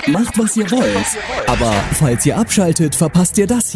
Macht, was ihr wollt. Aber falls ihr abschaltet, verpasst ihr das hier.